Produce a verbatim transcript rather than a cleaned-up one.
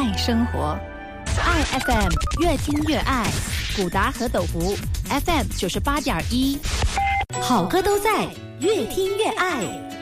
爱生活，爱 F M 越听越爱。古达和斗湖 F M 九十八点一，好歌都在，越听越爱。